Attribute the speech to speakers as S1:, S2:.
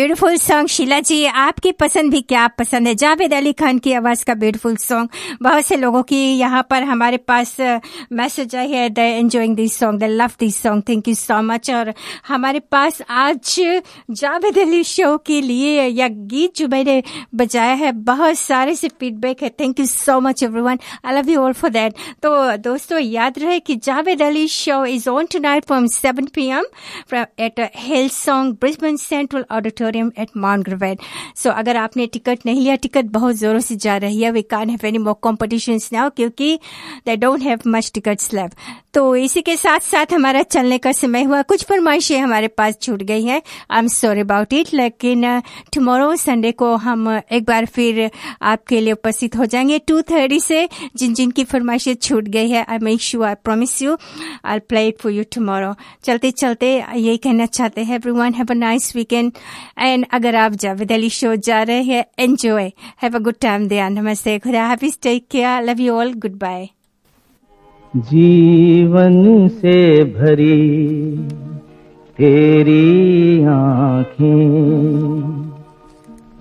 S1: Beautiful song. Sheila जी, आपकी पसंद भी क्या पसंद है? जावेद अली खान की आवाज का ब्यूटीफुल सॉन्ग। बहुत से लोगों की यहाँ पर हमारे पास मैसेज आई है, दे enjoying this song, they love this song, thank you so much. और हमारे पास आज जावेद अली शो के लिए या गीत जो मैंने बजाया है, बहुत सारे से फीडबैक है। Thank you so much everyone, I love you all for that. तो दोस्तों याद रहे कि Javed Ali show is on tonight from 7 PM eight हिलसॉन्ग Brisbane central auditorium eight mount ग्रेवेट। सो अगर आपने टिकट नहीं लिया, टिकट बहुत जोरों से जा रही है। We can't have any more competitions now क्योंकि they don't have much tickets left. तो इसी के साथ साथ हमारा चलने का समय हुआ। कुछ फरमाइशें हमारे पास छूट गई हैं, I am sorry about it, लेकिन टुमारो संडे को हम एक बार फिर आपके लिए उपस्थित हो जाएंगे 2:30 से। जिन जिन की फरमाइशें छूट गई है, I make sure, I promise you, I play it for you tomorrow. चलते चलते यही कहना चाहते हैं, everyone have a nice weekend. And अगर आप जावेद अली शो जा रहे हैं, enjoy, have a good time there. नमस्ते, खुदा हाफिज, take care, love you all, good bye.
S2: जीवन से भरी तेरी आँखें